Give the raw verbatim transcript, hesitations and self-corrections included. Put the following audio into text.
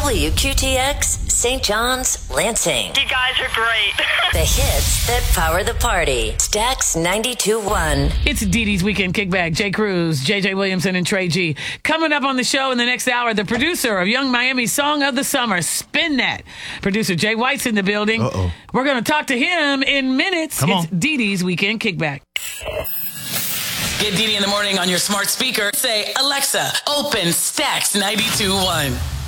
W Q T X, Saint John's, Lansing. You guys are great. The hits that power the party. Stax ninety-two point one. It's Dee Dee's Weekend Kickback. Jay Cruz, J J Williamson, and Trey G. Coming up on the show in the next hour, the producer of Young Miami's Song of the Summer, Spin That. Producer Jay White's in the building. Uh-oh. We're going to talk to him in minutes. Come on. It's Dee Dee's Weekend Kickback. Get Dee Dee in the morning on your smart speaker. Say, Alexa, open Stax ninety-two point one.